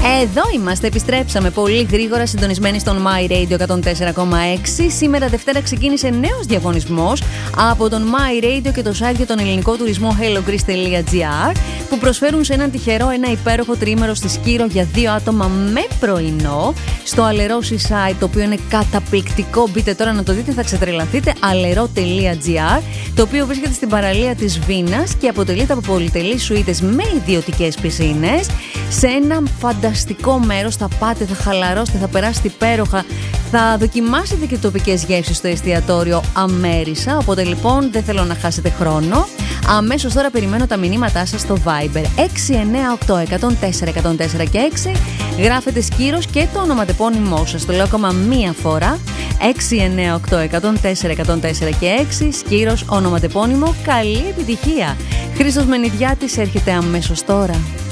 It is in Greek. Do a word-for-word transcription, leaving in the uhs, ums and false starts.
Εδώ είμαστε, επιστρέψαμε πολύ γρήγορα, συντονισμένοι στον My Radio εκατόν τέσσερα κόμμα έξι. Σήμερα Δευτέρα ξεκίνησε νέος διαγωνισμός από τον My Radio και το site για τον ελληνικό τουρισμό hellogreece τελεία gr, που προσφέρουν σε έναν τυχερό ένα υπέροχο τριήμερο στη Σκύρο για δύο άτομα με πρωινό στο Αλερό Seaside, το οποίο είναι καταπληκτικό. Μπείτε τώρα να το δείτε, θα ξετρελαθείτε. αλερό τελεία gr, το οποίο βρίσκεται στην παραλία της Βίνας και αποτελείται από πολυτελείς σουίτες με ιδιωτικές πισίνες σε ένα φανταστικό μέρος. Θα πάτε, θα χαλαρώσετε, θα περάσετε υπέροχα, θα δοκιμάσετε και τοπικές γεύσεις στο εστιατόριο Αμέρισα. Οπότε λοιπόν δεν θέλω να χάσετε χρόνο. Αμέσως τώρα περιμένω τα μηνύματά σας στο Viber έξι εννιά οκτώ εκατόν τέσσερα εκατόν τέσσερα και έξι. Γράφετε Σκύρος και το ονοματεπώνυμό σας. Το λέω ακόμα μία φορά. έξι εννιά οκτώ εκατόν τέσσερα εκατόν τέσσερα και έξι. Σκύρος, ονοματεπώνυμο. Καλή επιτυχία. Χρήστος Μενιδιάτης έρχεται αμέσως τώρα.